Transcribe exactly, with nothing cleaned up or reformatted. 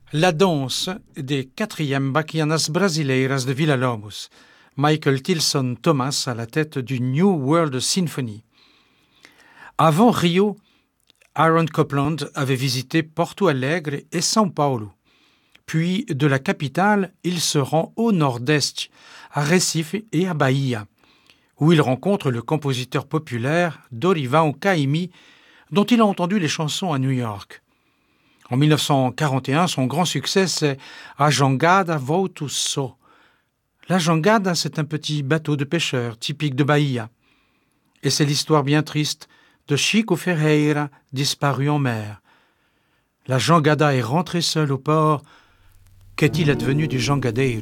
La danse des quatrièmes Baquianas Brasileiras de Villa-Lobos, Michael Tilson Thomas à la tête du New World Symphony. Avant Rio, Aaron Copland avait visité Porto Alegre et São Paulo. Puis, de la capitale, il se rend au nord-est, à Recife et à Bahia, où il rencontre le compositeur populaire Dorival Caymmi, dont il a entendu les chansons à New York. En mille neuf cent quarante et un, son grand succès, c'est « A Jangada Volta Só ». La jangada, c'est un petit bateau de pêcheurs typique de Bahia. Et c'est l'histoire bien triste de Chico Ferreira, disparu en mer. La jangada est rentrée seule au port. Qu'est-il advenu du jangadeiro ?